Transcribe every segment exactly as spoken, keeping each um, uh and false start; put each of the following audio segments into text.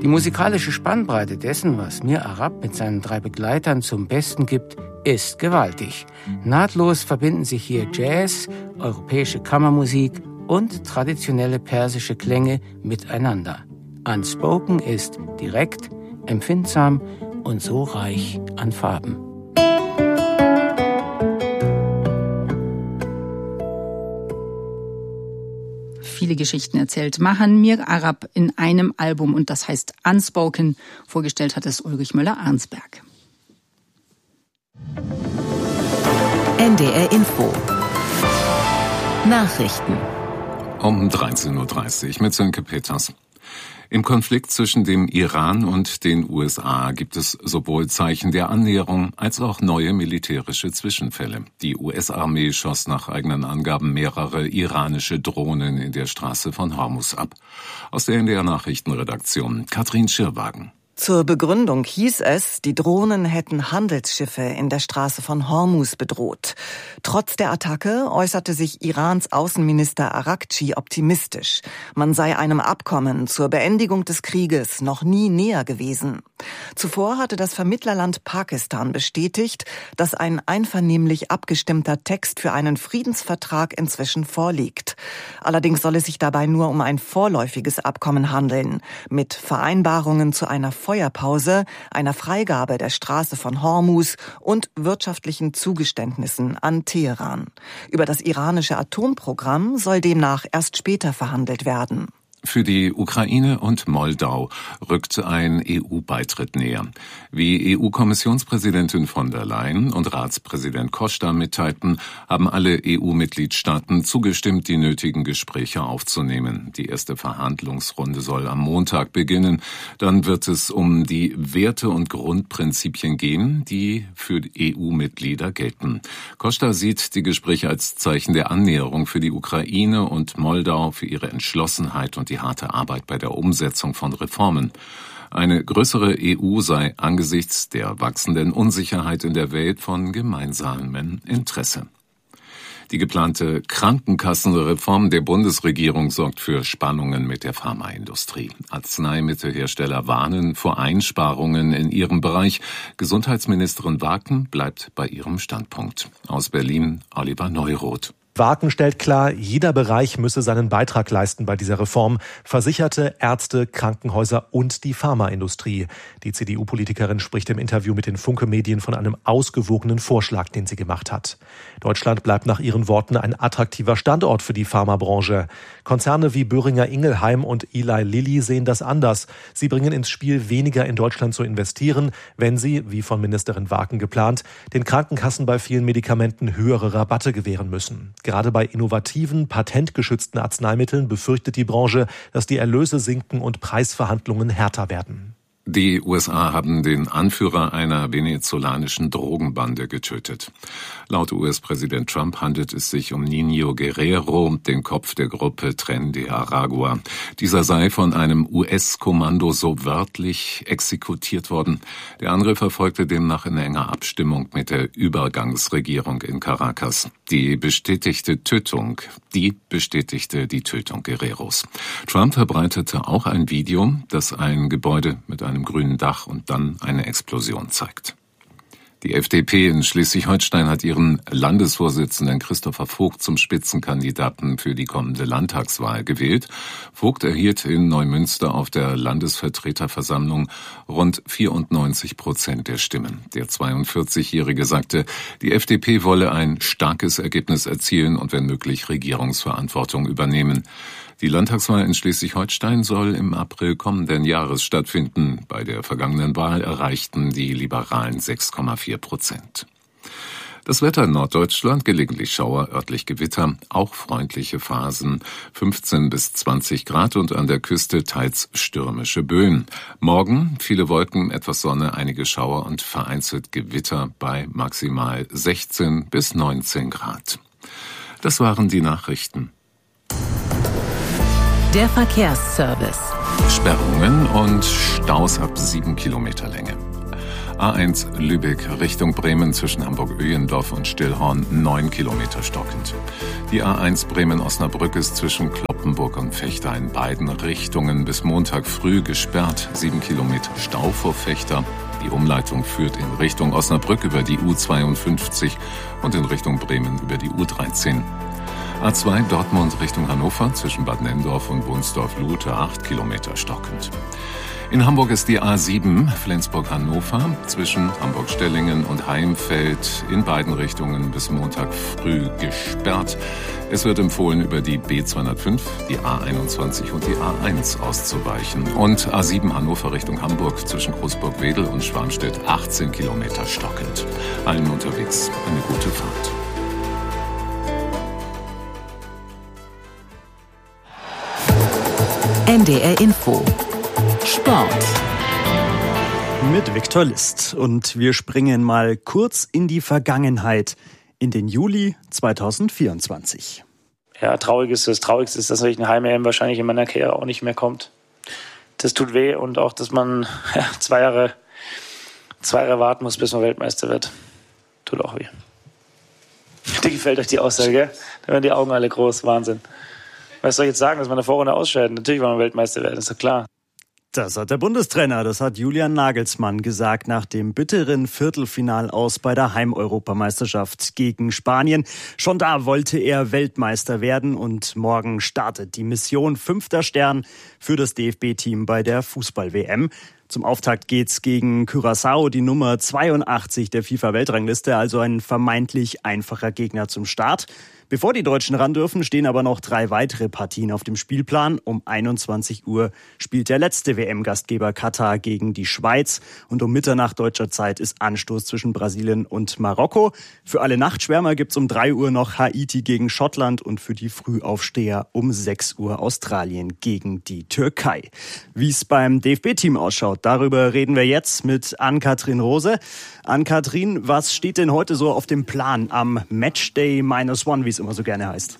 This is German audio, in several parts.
Die musikalische Spannbreite dessen, was Mir Arab mit seinen drei Begleitern zum Besten gibt, ist gewaltig. Nahtlos verbinden sich hier Jazz, europäische Kammermusik und traditionelle persische Klänge miteinander. Unspoken ist direkt, empfindsam und so reich an Farben. Viele Geschichten erzählt Mahan Mir Arab in einem Album und das heißt Unspoken. Vorgestellt hat es Ulrich Müller-Arnsberg. N D R Info Nachrichten um dreizehn Uhr dreißig mit Sönke Peters. Im Konflikt zwischen dem Iran und den U S A gibt es sowohl Zeichen der Annäherung als auch neue militärische Zwischenfälle. Die U S-Armee schoss nach eigenen Angaben mehrere iranische Drohnen in der Straße von Hormuz ab. Aus der N D R-Nachrichtenredaktion Katrin Schirwagen. Zur Begründung hieß es, die Drohnen hätten Handelsschiffe in der Straße von Hormuz bedroht. Trotz der Attacke äußerte sich Irans Außenminister Araghchi optimistisch. Man sei einem Abkommen zur Beendigung des Krieges noch nie näher gewesen. Zuvor hatte das Vermittlerland Pakistan bestätigt, dass ein einvernehmlich abgestimmter Text für einen Friedensvertrag inzwischen vorliegt. Allerdings soll es sich dabei nur um ein vorläufiges Abkommen handeln, mit Vereinbarungen zu einer Feuerpause, einer Freigabe der Straße von Hormuz und wirtschaftlichen Zugeständnissen an Teheran. Über das iranische Atomprogramm soll demnach erst später verhandelt werden. Für die Ukraine und Moldau rückt ein E U-Beitritt näher. Wie E U-Kommissionspräsidentin von der Leyen und Ratspräsident Costa mitteilten, haben alle E U-Mitgliedstaaten zugestimmt, die nötigen Gespräche aufzunehmen. Die erste Verhandlungsrunde soll am Montag beginnen. Dann wird es um die Werte und Grundprinzipien gehen, die für E U-Mitglieder gelten. Costa sieht die Gespräche als Zeichen der Annäherung für die Ukraine und Moldau, für ihre Entschlossenheit und die harte Arbeit bei der Umsetzung von Reformen. Eine größere E U sei angesichts der wachsenden Unsicherheit in der Welt von gemeinsamem Interesse. Die geplante Krankenkassenreform der Bundesregierung sorgt für Spannungen mit der Pharmaindustrie. Arzneimittelhersteller warnen vor Einsparungen in ihrem Bereich. Gesundheitsministerin Waken bleibt bei ihrem Standpunkt. Aus Berlin Oliver Neuroth. Waken stellt klar, jeder Bereich müsse seinen Beitrag leisten bei dieser Reform. Versicherte, Ärzte, Krankenhäuser und die Pharmaindustrie. Die C D U-Politikerin spricht im Interview mit den Funke-Medien von einem ausgewogenen Vorschlag, den sie gemacht hat. Deutschland bleibt nach ihren Worten ein attraktiver Standort für die Pharmabranche. Konzerne wie Boehringer Ingelheim und Eli Lilly sehen das anders. Sie bringen ins Spiel, weniger in Deutschland zu investieren, wenn sie, wie von Ministerin Waken geplant, den Krankenkassen bei vielen Medikamenten höhere Rabatte gewähren müssen. Gerade bei innovativen, patentgeschützten Arzneimitteln befürchtet die Branche, dass die Erlöse sinken und Preisverhandlungen härter werden. Die U S A haben den Anführer einer venezolanischen Drogenbande getötet. Laut U S-Präsident Trump handelt es sich um Niño Guerrero, den Kopf der Gruppe Tren de Aragua. Dieser sei von einem U S-Kommando so wörtlich exekutiert worden. Der Angriff erfolgte demnach in enger Abstimmung mit der Übergangsregierung in Caracas. Die bestätigte Tötung, die bestätigte die Tötung Guerreros. Trump verbreitete auch ein Video, das ein Gebäude mit einem grünen Dach und dann eine Explosion zeigt. Die F D P in Schleswig-Holstein hat ihren Landesvorsitzenden Christopher Vogt zum Spitzenkandidaten für die kommende Landtagswahl gewählt. Vogt erhielt in Neumünster auf der Landesvertreterversammlung rund vierundneunzig Prozent der Stimmen. Der zweiundvierzigjährige sagte, die F D P wolle ein starkes Ergebnis erzielen und wenn möglich Regierungsverantwortung übernehmen. Die Landtagswahl in Schleswig-Holstein soll im April kommenden Jahres stattfinden. Bei der vergangenen Wahl erreichten die Liberalen sechs Komma vier Prozent. Das Wetter in Norddeutschland, gelegentlich Schauer, örtlich Gewitter, auch freundliche Phasen, fünfzehn bis zwanzig Grad und an der Küste teils stürmische Böen. Morgen viele Wolken, etwas Sonne, einige Schauer und vereinzelt Gewitter bei maximal sechzehn bis neunzehn Grad. Das waren die Nachrichten. Der Verkehrsservice. Sperrungen und Staus ab sieben Kilometer Länge. A eins Lübeck Richtung Bremen zwischen Hamburg-Öhlendorf und Stillhorn neun Kilometer stockend. Die A eins Bremen-Osnabrück ist zwischen Cloppenburg und Vechta in beiden Richtungen bis Montag früh gesperrt. sieben Kilometer Stau vor Vechta. Die Umleitung führt in Richtung Osnabrück über die U zweiundfünfzig und in Richtung Bremen über die U dreizehn. A zwei Dortmund Richtung Hannover zwischen Bad Nenndorf und Wunsdorf-Lute acht Kilometer stockend. In Hamburg ist die A sieben Flensburg-Hannover zwischen Hamburg-Stellingen und Heimfeld in beiden Richtungen bis Montag früh gesperrt. Es wird empfohlen, über die B zweihundertfünf, die A einundzwanzig und die A eins auszuweichen. Und A sieben Hannover Richtung Hamburg zwischen Großburg-Wedel und Schwarmstedt achtzehn Kilometer stockend. Allen unterwegs eine gute Fahrt. N D R Info Sport mit Viktor List. Und wir springen mal kurz in die Vergangenheit, in den Juli zweitausendvierundzwanzig. Ja, traurig ist das. Traurigste ist, dass natürlich ein Heim-E M wahrscheinlich in meiner Karriere auch nicht mehr kommt. Das tut weh und auch, dass man ja, zwei Jahre, zwei Jahre warten muss, bis man Weltmeister wird. Tut auch weh. Dir gefällt euch die Aussage, gell? Da werden die Augen alle groß. Wahnsinn. Was soll ich jetzt sagen, dass man in der Vorrunde ausscheidet? Natürlich wollen wir Weltmeister werden, ist doch klar. Das hat der Bundestrainer, das hat Julian Nagelsmann gesagt nach dem bitteren Viertelfinal aus bei der Heimeuropameisterschaft gegen Spanien. Schon da wollte er Weltmeister werden und morgen startet die Mission fünfter Stern für das D F B-Team bei der Fußball-W M. Zum Auftakt geht's gegen Curaçao, die Nummer zweiundachtzig der FIFA-Weltrangliste, also ein vermeintlich einfacher Gegner zum Start. Bevor die Deutschen ran dürfen, stehen aber noch drei weitere Partien auf dem Spielplan. Um einundzwanzig Uhr spielt der letzte W M-Gastgeber Katar gegen die Schweiz. Und um Mitternacht deutscher Zeit ist Anstoß zwischen Brasilien und Marokko. Für alle Nachtschwärmer gibt's um drei Uhr noch Haiti gegen Schottland und für die Frühaufsteher um sechs Uhr Australien gegen die Türkei. Wie es beim D F B-Team ausschaut, darüber reden wir jetzt mit Ann-Kathrin Rose. Ann-Kathrin, was steht denn heute so auf dem Plan am Matchday Minus One, wie es immer so gerne heißt?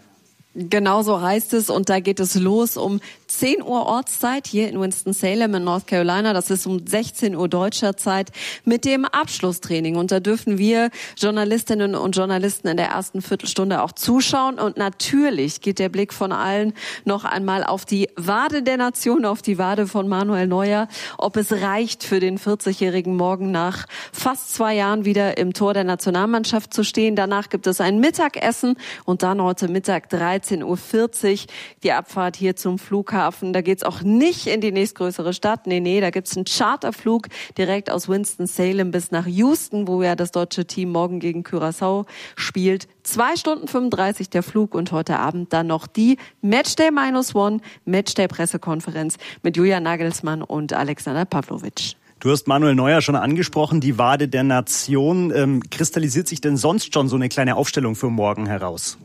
Genau so heißt es und da geht es los um zehn Uhr Ortszeit hier in Winston-Salem in North Carolina. Das ist um sechzehn Uhr deutscher Zeit mit dem Abschlusstraining. Und da dürfen wir Journalistinnen und Journalisten in der ersten Viertelstunde auch zuschauen. Und natürlich geht der Blick von allen noch einmal auf die Wade der Nation, auf die Wade von Manuel Neuer. Ob es reicht für den vierzigjährigen morgen nach fast zwei Jahren wieder im Tor der Nationalmannschaft zu stehen. Danach gibt es ein Mittagessen und dann heute Mittag dreizehn Uhr vierzig die Abfahrt hier zum Flughafen. Da geht's auch nicht in die nächstgrößere Stadt. Nee, nee, da gibt's einen Charterflug direkt aus Winston-Salem bis nach Houston, wo ja das deutsche Team morgen gegen Curaçao spielt. Zwei Stunden fünfunddreißig der Flug und heute Abend dann noch die Matchday Minus One, Matchday Pressekonferenz mit Julian Nagelsmann und Alexander Pavlovic. Du hast Manuel Neuer schon angesprochen, die Wade der Nation. Ähm, kristallisiert sich denn sonst schon so eine kleine Aufstellung für morgen heraus?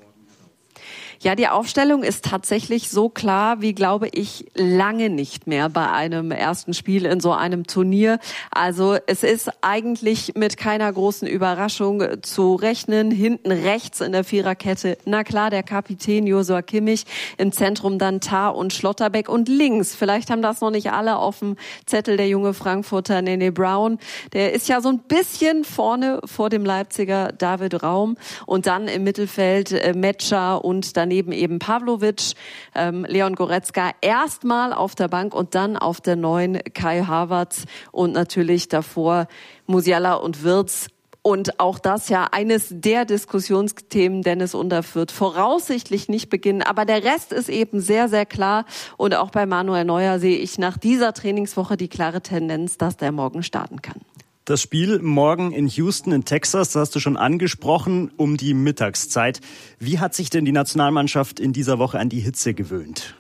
Ja, die Aufstellung ist tatsächlich so klar wie, glaube ich, lange nicht mehr bei einem ersten Spiel in so einem Turnier. Also es ist eigentlich mit keiner großen Überraschung zu rechnen. Hinten rechts in der Viererkette, na klar, der Kapitän Joshua Kimmich, im Zentrum dann Tah und Schlotterbeck und links, vielleicht haben das noch nicht alle auf dem Zettel, der junge Frankfurter Nene Brown. Der ist ja so ein bisschen vorne vor dem Leipziger David Raum und dann im Mittelfeld äh, Metscher und dann Daneben eben Pavlovic, ähm, Leon Goretzka erstmal auf der Bank und dann auf der neuen Kai Havertz und natürlich davor Musiala und Wirtz. Und auch das ja eines der Diskussionsthemen, Dennis Undaff wird voraussichtlich nicht beginnen. Aber der Rest ist eben sehr, sehr klar. Und auch bei Manuel Neuer sehe ich nach dieser Trainingswoche die klare Tendenz, dass der morgen starten kann. Das Spiel morgen in Houston in Texas, das hast du schon angesprochen, um die Mittagszeit. Wie hat sich denn die Nationalmannschaft in dieser Woche an die Hitze gewöhnt?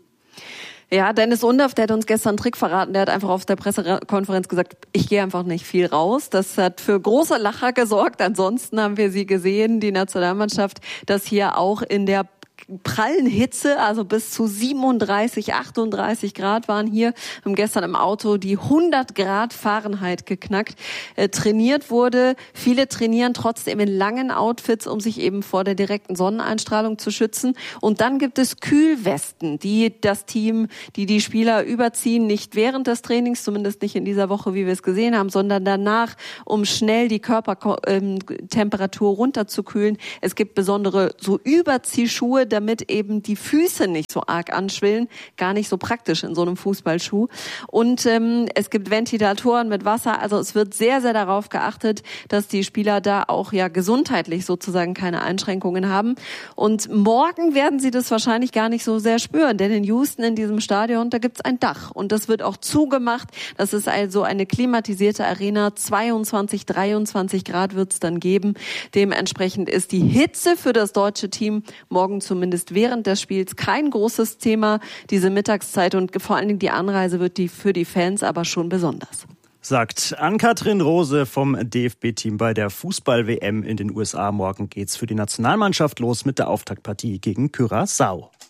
Ja, Dennis Undaff, der hat uns gestern einen Trick verraten. Der hat einfach auf der Pressekonferenz gesagt, ich gehe einfach nicht viel raus. Das hat für große Lacher gesorgt. Ansonsten haben wir sie gesehen, die Nationalmannschaft, dass hier auch in der prallen Hitze, also bis zu siebenunddreißig, achtunddreißig Grad waren hier. Wir haben gestern im Auto die hundert Grad Fahrenheit geknackt. Äh, trainiert wurde, viele trainieren trotzdem in langen Outfits, um sich eben vor der direkten Sonneneinstrahlung zu schützen. Und dann gibt es Kühlwesten, die das Team, die die Spieler überziehen, nicht während des Trainings, zumindest nicht in dieser Woche, wie wir es gesehen haben, sondern danach, um schnell die Körpertemperatur runterzukühlen. Es gibt besondere so Überziehschuhe, damit eben die Füße nicht so arg anschwillen. Gar nicht so praktisch in so einem Fußballschuh. Und ähm, es gibt Ventilatoren mit Wasser. Also es wird sehr, sehr darauf geachtet, dass die Spieler da auch ja gesundheitlich sozusagen keine Einschränkungen haben. Und morgen werden sie das wahrscheinlich gar nicht so sehr spüren, denn in Houston, in diesem Stadion, da gibt's ein Dach und das wird auch zugemacht. Das ist also eine klimatisierte Arena. zweiundzwanzig, dreiundzwanzig Grad wird's dann geben. Dementsprechend ist die Hitze für das deutsche Team morgen zumindest während des Spiels kein großes Thema. Diese Mittagszeit und vor allen Dingen die Anreise wird die für die Fans aber schon besonders. Sagt Ann-Kathrin Rose vom D F B-Team bei der Fußball-W M in den U S A. Morgen geht's für die Nationalmannschaft los mit der Auftaktpartie gegen Curaçao.